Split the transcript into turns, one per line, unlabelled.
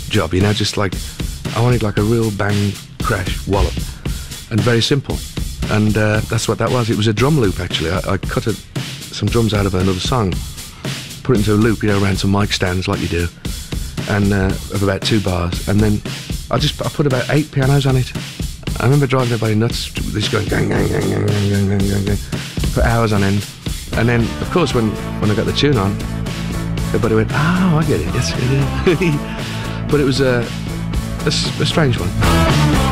job, you know, just like, I wanted like a real bang, crash, wallop, and very simple. And that's what that was. It was a drum loop, actually. I cut some drums out of another song, put it into a loop, you know, around some mic stands like you do, and of about 2 bars, and then I put about 8 pianos on it. I remember driving everybody nuts, just going gang, gang, gang, gang, gang, gang, gang, gang, gang, for hours on end. And then, of course, when I got the tune on, everybody went, "Oh, I get it, yes, it is." But it was a strange one.